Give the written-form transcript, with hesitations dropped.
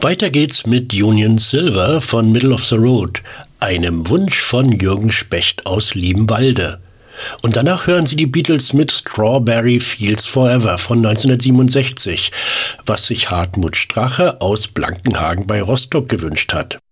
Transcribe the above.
Weiter geht's mit Union Silver von Middle of the Road, einem Wunsch von Jürgen Specht aus Liebenwalde. Und danach hören Sie die Beatles mit Strawberry Fields Forever von 1967, was sich Hartmut Strache aus Blankenhagen bei Rostock gewünscht hat.